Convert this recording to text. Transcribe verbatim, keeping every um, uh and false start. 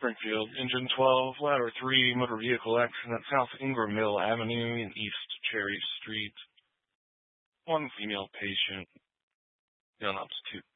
Springfield, engine twelve, ladder three, motor vehicle accident, South Ingram Mill Avenue and East Cherry Street. One female patient, gun up to two.